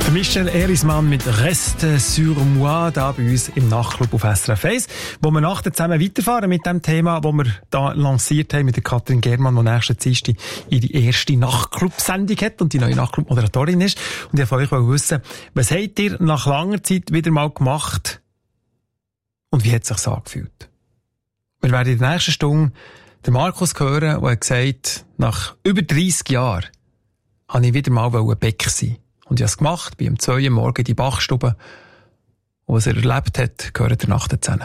Michel Erismann mit «Reste sur moi» da bei uns im Nachtclub auf SRF 1, wo wir nachher zusammen weiterfahren mit dem Thema, das wir da lanciert haben mit der Katrin Germann, die nächsten Dienstag ihre erste Nachtclub-Sendung hat und die neue Nachtclub-Moderatorin ist. Und ich wollte von euch wissen, was habt ihr nach langer Zeit wieder mal gemacht und wie hat es sich angefühlt? Wir werden in der nächsten Stunde den Markus hören, der gesagt hat, nach über 30 Jahren wollte ich wieder mal ein Bäcker sein. Und ich habe es gemacht, bin um 2 Uhr morgens in die Bachstube. Und was er erlebt hat, gehört der Nacht zusammen.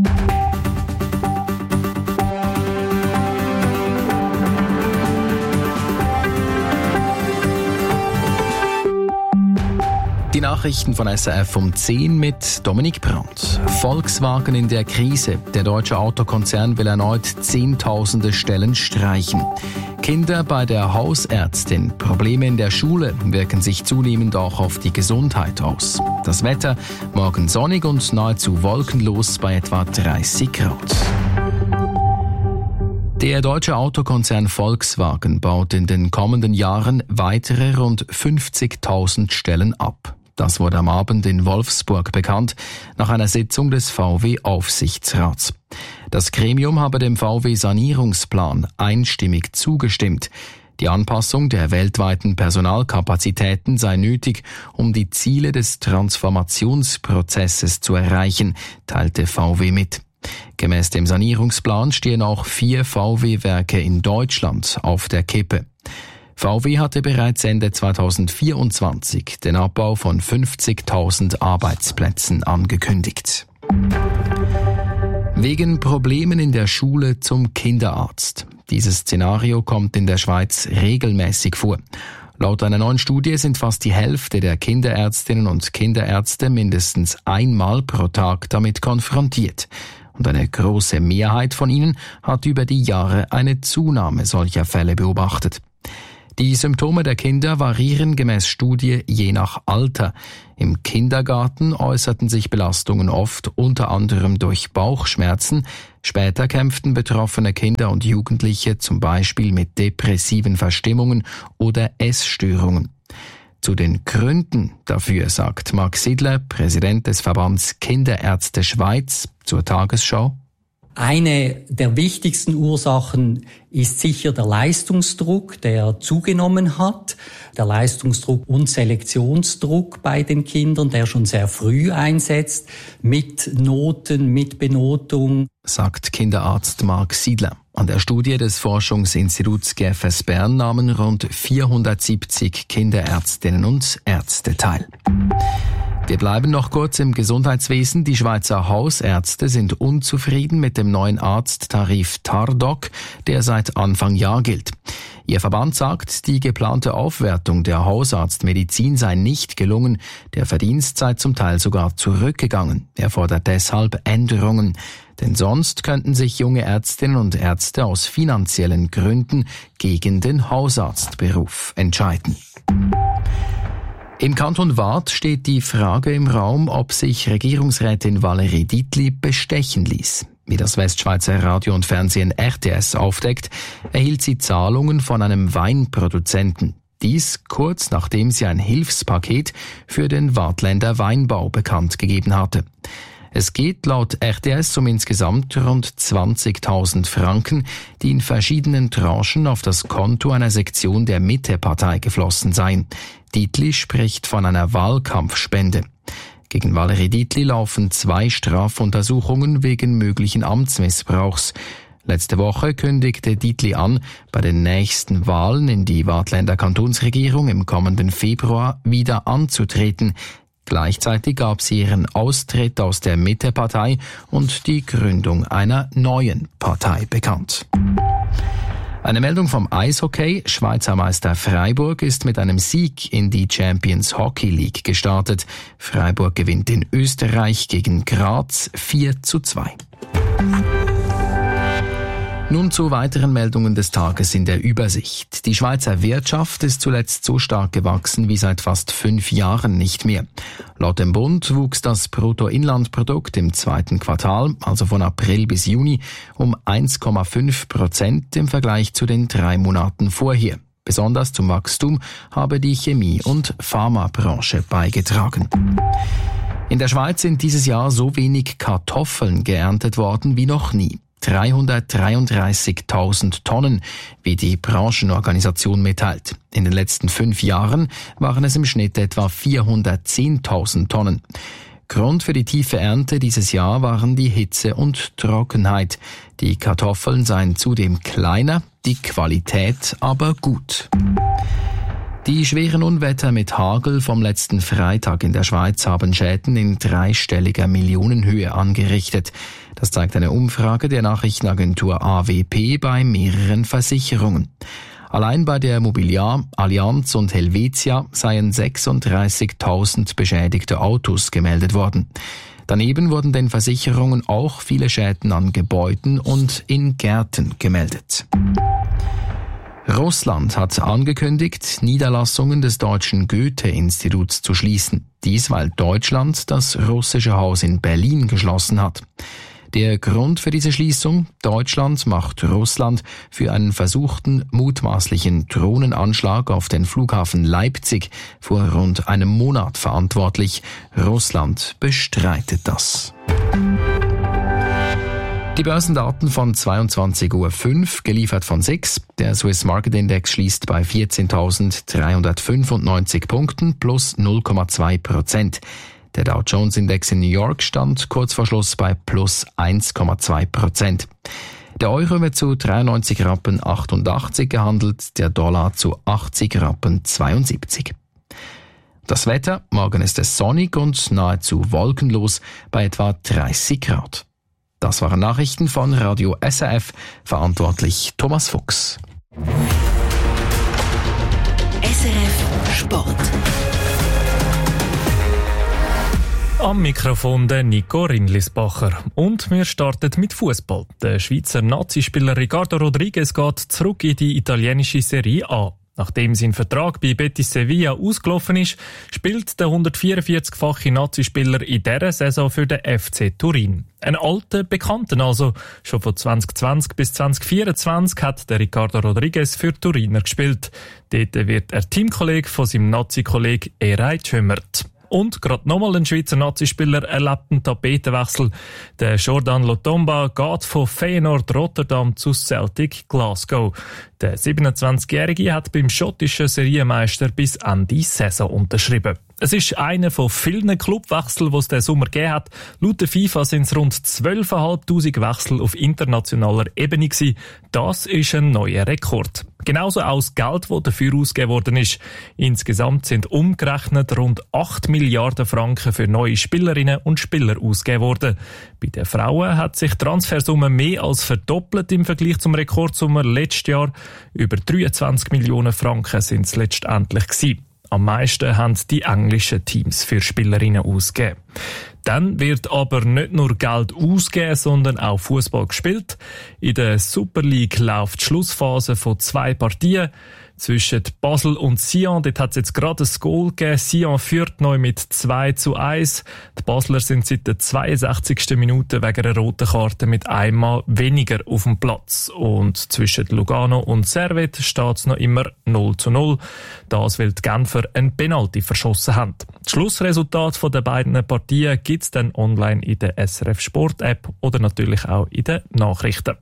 Die Nachrichten von SRF um 10 mit Dominik Brandt. Volkswagen in der Krise. Der deutsche Autokonzern will erneut Zehntausende Stellen streichen. Kinder bei der Hausärztin. Probleme in der Schule wirken sich zunehmend auch auf die Gesundheit aus. Das Wetter morgen sonnig und nahezu wolkenlos bei etwa 30 Grad. Der deutsche Autokonzern Volkswagen baut in den kommenden Jahren weitere rund 50.000 Stellen ab. Das wurde am Abend in Wolfsburg bekannt, nach einer Sitzung des VW-Aufsichtsrats. Das Gremium habe dem VW-Sanierungsplan einstimmig zugestimmt. Die Anpassung der weltweiten Personalkapazitäten sei nötig, um die Ziele des Transformationsprozesses zu erreichen, teilte VW mit. Gemäß dem Sanierungsplan stehen auch 4 VW-Werke in Deutschland auf der Kippe. VW hatte bereits Ende 2024 den Abbau von 50.000 Arbeitsplätzen angekündigt. Wegen Problemen in der Schule zum Kinderarzt. Dieses Szenario kommt in der Schweiz regelmäßig vor. Laut einer neuen Studie sind fast die Hälfte der Kinderärztinnen und Kinderärzte mindestens einmal pro Tag damit konfrontiert. Und eine große Mehrheit von ihnen hat über die Jahre eine Zunahme solcher Fälle beobachtet. Die Symptome der Kinder variieren gemäß Studie je nach Alter. Im Kindergarten äußerten sich Belastungen oft unter anderem durch Bauchschmerzen. Später kämpften betroffene Kinder und Jugendliche zum Beispiel mit depressiven Verstimmungen oder Essstörungen. Zu den Gründen dafür sagt Marc Sidler, Präsident des Verbands Kinderärzte Schweiz, zur Tagesschau: Eine der wichtigsten Ursachen ist sicher der Leistungsdruck, der zugenommen hat. Der Leistungsdruck und Selektionsdruck bei den Kindern, der schon sehr früh einsetzt, mit Noten, mit Benotung, sagt Kinderarzt Marc Sidler. An der Studie des Forschungsinstituts GFS Bern nahmen rund 470 Kinderärztinnen und Ärzte teil. Wir bleiben noch kurz im Gesundheitswesen. Die Schweizer Hausärzte sind unzufrieden mit dem neuen Arzttarif TARDOC, der seit Anfang Jahr gilt. Ihr Verband sagt, die geplante Aufwertung der Hausarztmedizin sei nicht gelungen. Der Verdienst sei zum Teil sogar zurückgegangen. Er fordert deshalb Änderungen. Denn sonst könnten sich junge Ärztinnen und Ärzte aus finanziellen Gründen gegen den Hausarztberuf entscheiden. Im Kanton Waadt steht die Frage im Raum, ob sich Regierungsrätin Valérie Dietli bestechen ließ. Wie das Westschweizer Radio und Fernsehen RTS aufdeckt, erhielt sie Zahlungen von einem Weinproduzenten. Dies kurz nachdem sie ein Hilfspaket für den Waadtländer Weinbau bekannt gegeben hatte. Es geht laut RTS um insgesamt rund 20.000 Franken, die in verschiedenen Tranchen auf das Konto einer Sektion der Mitte-Partei geflossen seien. Dietli spricht von einer Wahlkampfspende. Gegen Valérie Dietli laufen 2 Strafuntersuchungen wegen möglichen Amtsmissbrauchs. Letzte Woche kündigte Dietli an, bei den nächsten Wahlen in die Waadtländer Kantonsregierung im kommenden Februar wieder anzutreten. Gleichzeitig gab sie ihren Austritt aus der Mitte-Partei und die Gründung einer neuen Partei bekannt. Eine Meldung vom Eishockey. Schweizer Meister Freiburg ist mit einem Sieg in die Champions Hockey League gestartet. Freiburg gewinnt in Österreich gegen Graz 4:2. Nun zu weiteren Meldungen des Tages in der Übersicht. Die Schweizer Wirtschaft ist zuletzt so stark gewachsen wie seit fast 5 Jahren nicht mehr. Laut dem Bund wuchs das Bruttoinlandprodukt im 2. Quartal, also von April bis Juni, um 1,5% im Vergleich zu den 3 Monaten vorher. Besonders zum Wachstum habe die Chemie- und Pharmabranche beigetragen. In der Schweiz sind dieses Jahr so wenig Kartoffeln geerntet worden wie noch nie. 333.000 Tonnen, wie die Branchenorganisation mitteilt. In den letzten 5 Jahren waren es im Schnitt etwa 410.000 Tonnen. Grund für die tiefe Ernte dieses Jahr waren die Hitze und Trockenheit. Die Kartoffeln seien zudem kleiner, die Qualität aber gut. Die schweren Unwetter mit Hagel vom letzten Freitag in der Schweiz haben Schäden in dreistelliger Millionenhöhe angerichtet. Das zeigt eine Umfrage der Nachrichtenagentur AWP bei mehreren Versicherungen. Allein bei der Mobiliar, Allianz und Helvetia seien 36.000 beschädigte Autos gemeldet worden. Daneben wurden den Versicherungen auch viele Schäden an Gebäuden und in Gärten gemeldet. Russland hat angekündigt, Niederlassungen des deutschen Goethe-Instituts zu schließen. Dies, weil Deutschland das russische Haus in Berlin geschlossen hat. Der Grund für diese Schließung: Deutschland macht Russland für einen versuchten, mutmaßlichen Drohnenanschlag auf den Flughafen Leipzig vor rund einem Monat verantwortlich. Russland bestreitet das. Die Börsendaten von 22.05 Uhr, geliefert von SIX. Der Swiss Market Index schließt bei 14.395 Punkten plus 0,2%. Der Dow Jones Index in New York stand kurz vor Schluss bei plus 1,2%. Der Euro wird zu 93,88 Rappen gehandelt, der Dollar zu 80,72 Rappen. Das Wetter: morgen ist es sonnig und nahezu wolkenlos bei etwa 30 Grad. Das waren Nachrichten von Radio SRF, verantwortlich Thomas Fuchs. SRF Sport. Am Mikrofon der Nico Rindlisbacher. Und wir starten mit Fußball. Der Schweizer Nazispieler Ricardo Rodriguez geht zurück in die italienische Serie A. Nachdem sein Vertrag bei Betis Sevilla ausgelaufen ist, spielt der 144-fache Nazispieler in dieser Saison für den FC Turin. Ein alter Bekannter also. Schon von 2020 bis 2024 hat der Ricardo Rodriguez für Turiner gespielt. Dort wird er Teamkollege von seinem Nazi-Kollegen Eray Tschömert. Und gerade nochmal ein Schweizer Nazispieler erlebt einen Tapetenwechsel. Der Jordan Lotomba geht von Feyenoord Rotterdam zu Celtic Glasgow. Der 27-Jährige hat beim schottischen Serienmeister bis Ende Saison unterschrieben. Es ist einer von vielen Clubwechseln, die es diesen Sommer gegeben hat. Laut der FIFA sind es rund 12.500 Wechsel auf internationaler Ebene gewesen. Das ist ein neuer Rekord. Genauso auch das Geld, das dafür ausgegeben worden ist. Insgesamt sind umgerechnet rund 8 Milliarden Franken für neue Spielerinnen und Spieler ausgegeben worden. Bei den Frauen hat sich die Transfersumme mehr als verdoppelt im Vergleich zum Rekordsommer letztes Jahr. Über 23 Millionen Franken sind es letztendlich gewesen. Am meisten haben die englischen Teams für Spielerinnen ausgegeben. Dann wird aber nicht nur Geld ausgegeben, sondern auch Fußball gespielt. In der Super League läuft die Schlussphase von 2 Partien. Zwischen Basel und Sion, dort hat es jetzt gerade ein Goal gegeben. Sion führt neu mit 2:1. Die Basler sind seit der 62. Minute wegen einer roten Karte mit einmal weniger auf dem Platz. Und zwischen Lugano und Servet steht es noch immer 0:0. Das, weil die Genfer einen Penalty verschossen haben. Das Schlussresultat der beiden Partien gibt es dann online in der SRF Sport App oder natürlich auch in den Nachrichten.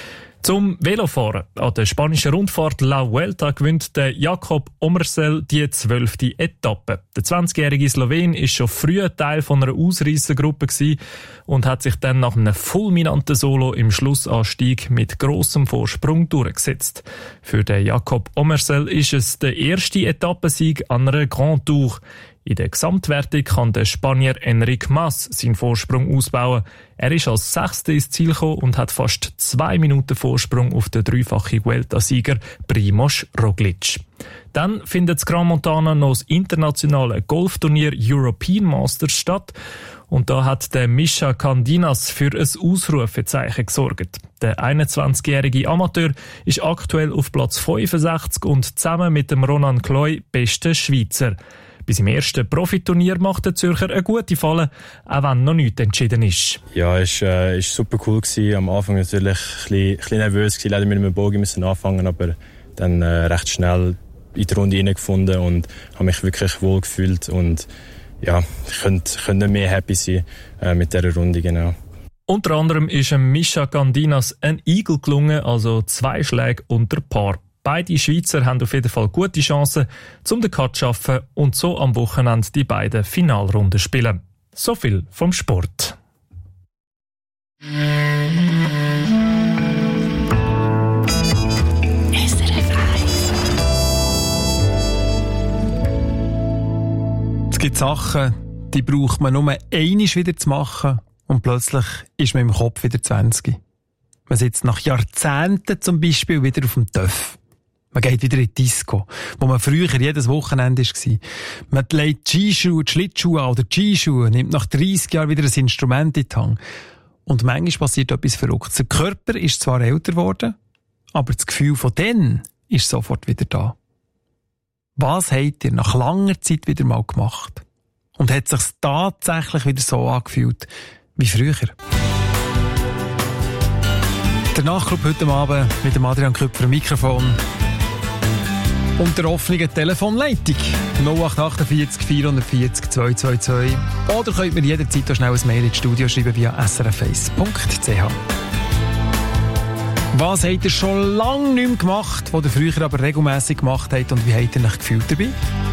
Zum Velofahren. An der spanischen Rundfahrt La Vuelta gewinnt der Jakob Omersel die 12. Etappe. Der 20-jährige Slowen ist schon früh Teil von einer Ausreissergruppe gewesen und hat sich dann nach einem fulminanten Solo im Schlussanstieg mit grossem Vorsprung durchgesetzt. Für den Jakob Omersel ist es der erste Etappensieg an einer Grand Tour. In der Gesamtwertung kann der Spanier Enric Mas seinen Vorsprung ausbauen. Er ist als Sechster ins Ziel gekommen und hat fast 2 Minuten Vorsprung auf den dreifachen Vuelta-Sieger Primož Roglič. Dann findet das Gran Montana noch das internationale Golfturnier European Masters statt. Und da hat der Mischa Candinas für ein Ausrufezeichen gesorgt. Der 21-jährige Amateur ist aktuell auf Platz 65 und zusammen mit dem Ronan Kloy bester Schweizer. Bei seinem ersten Profiturnier macht der Zürcher eine gute Falle, auch wenn noch nichts entschieden ist. Ja, es war super cool gewesen. Am Anfang natürlich ein bisschen nervös gewesen, leider mit einem Bogie müssen anfangen, aber dann recht schnell in die Runde hineingefunden und habe mich wirklich wohl gefühlt und ja, ich könnte nicht mehr happy sein mit dieser Runde, genau. Unter anderem ist Mischa Gandinas ein Eagle gelungen, also 2 Schläge unter Paar. Beide Schweizer haben auf jeden Fall gute Chancen, um den Cut zu schaffen und so am Wochenende die beiden Finalrunden spielen. So viel vom Sport. Es gibt Sachen, die braucht man nur einmal wieder zu machen und plötzlich ist man im Kopf wieder 20. Man sitzt nach Jahrzehnten zum Beispiel wieder auf dem Töff. Man geht wieder in die Disco, wo man früher jedes Wochenende war. Man legt die Skischuhe, die Schlittschuhe an oder die Skischuhe, nimmt nach 30 Jahren wieder ein Instrument in die Hand. Und manchmal passiert etwas Verrücktes. Der Körper ist zwar älter geworden, aber das Gefühl von dann ist sofort wieder da. Was habt ihr nach langer Zeit wieder mal gemacht? Und hat es sich tatsächlich wieder so angefühlt wie früher? Der Nachclub heute Abend mit dem Adrian Köpfer am Mikrofon und der offenen Telefonleitung 0848 440 222. Oder könnt mir jederzeit schnell ein Mail ins Studio schreiben via srf1.ch. Was habt ihr schon lange nicht mehr gemacht, was ihr früher aber regelmässig gemacht habt und wie habt ihr euch gefühlt dabei?